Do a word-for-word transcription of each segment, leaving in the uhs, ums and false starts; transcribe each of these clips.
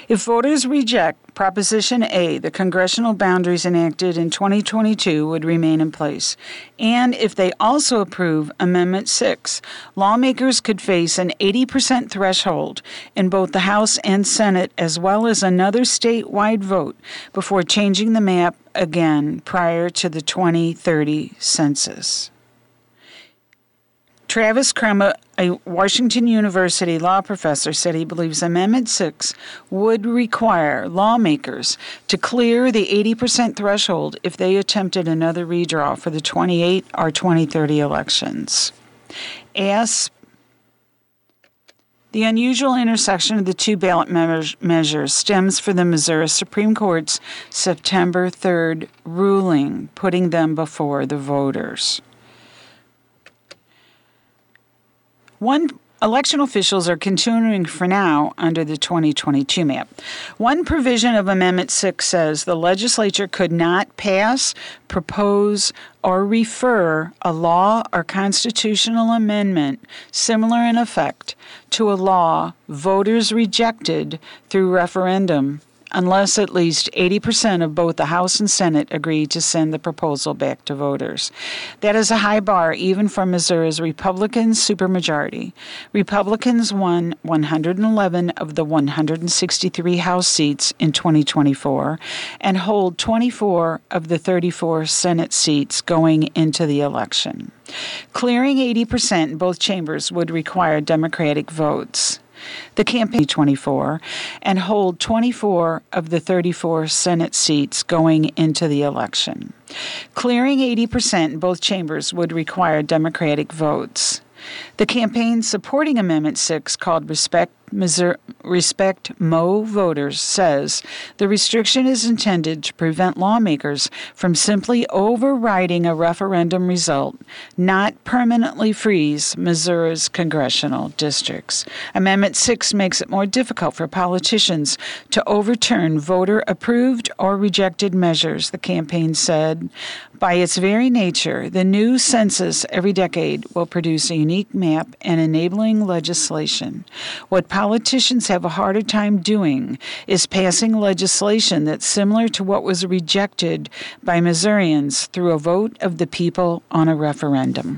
If voters reject Proposition A, the congressional boundaries enacted in twenty twenty-two would remain in place. And if they also approve Amendment six, lawmakers could face an eighty percent threshold in both the House and Senate, as well as another statewide vote before changing the map again prior to the twenty thirty census. Travis Crema, a Washington University law professor, said he believes Amendment six would require lawmakers to clear the eighty percent threshold if they attempted another redraw for the twenty-eight or twenty thirty elections. As the unusual intersection of the two ballot me- measures stems from the Missouri Supreme Court's September third ruling, putting them before the voters. One election officials are continuing for now under the twenty twenty-two map. One provision of Amendment six says the legislature could not pass, propose, or refer a law or constitutional amendment similar in effect to a law voters rejected through referendum unless at least eighty percent of both the House and Senate agree to send the proposal back to voters. That is a high bar even for Missouri's Republican supermajority. Republicans won one hundred eleven of the one hundred sixty-three House seats in twenty twenty-four and hold twenty-four of the thirty-four Senate seats going into the election. Clearing eighty percent in both chambers would require Democratic votes. The campaign twenty-four and hold twenty-four of the thirty-four Senate seats going into the election. Clearing eighty percent in both chambers would require Democratic votes. The campaign supporting Amendment six, called Respect Missouri, Respect Mo Voters, says the restriction is intended to prevent lawmakers from simply overriding a referendum result, not permanently freeze Missouri's congressional districts. Amendment six makes it more difficult for politicians to overturn voter-approved or rejected measures, the campaign said. By its very nature, the new census every decade will produce a unique map and enabling legislation. What politicians have a harder time doing is passing legislation that's similar to what was rejected by Missourians through a vote of the people on a referendum.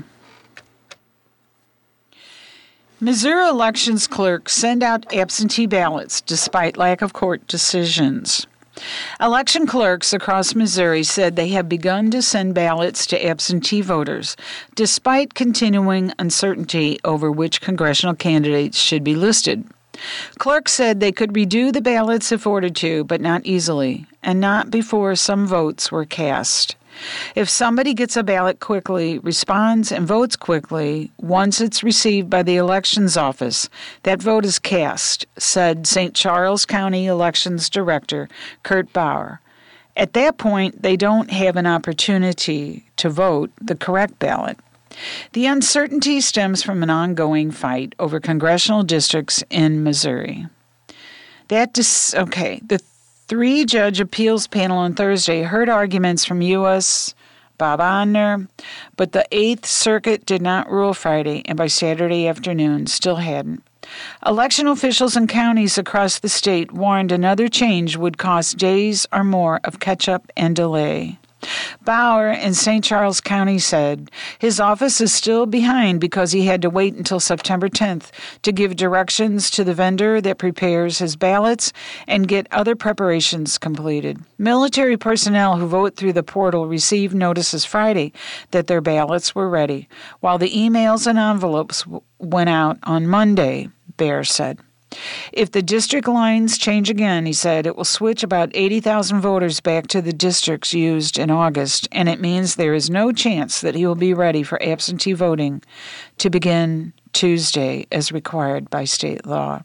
Missouri elections clerks send out absentee ballots despite lack of court decisions. Election clerks across Missouri said they have begun to send ballots to absentee voters, despite continuing uncertainty over which congressional candidates should be listed. Clerks said they could redo the ballots if ordered to, but not easily, and not before some votes were cast. If somebody gets a ballot quickly, responds, and votes quickly, once it's received by the elections office, that vote is cast, said Saint Charles County Elections Director Kurt Bauer. At that point, they don't have an opportunity to vote the correct ballot. The uncertainty stems from an ongoing fight over congressional districts in Missouri. That dis- okay, the three-judge appeals panel on Thursday heard arguments from U S Bob Onner, but the Eighth Circuit did not rule Friday, and by Saturday afternoon still hadn't. Election officials in counties across the state warned another change would cost days or more of catch-up and delay. Bauer in Saint Charles County said his office is still behind because he had to wait until September tenth to give directions to the vendor that prepares his ballots and get other preparations completed. Military personnel who vote through the portal received notices Friday that their ballots were ready, while the emails and envelopes w- went out on Monday, Baer said. If the district lines change again, he said, it will switch about eighty thousand voters back to the districts used in August, and it means there is no chance that he will be ready for absentee voting to begin Tuesday as required by state law.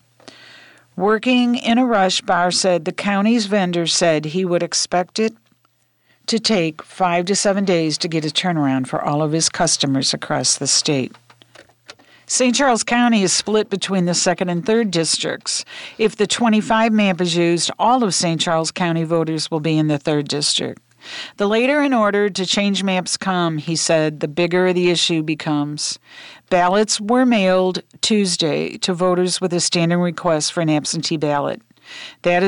Working in a rush, Bauer said the county's vendor said he would expect it to take five to seven days to get a turnaround for all of his customers across the state. Saint Charles County is split between the second and third districts. If the twenty-five map is used, all of Saint Charles County voters will be in the third district. The later in order to change maps come, he said, the bigger the issue becomes. Ballots were mailed Tuesday to voters with a standing request for an absentee ballot. That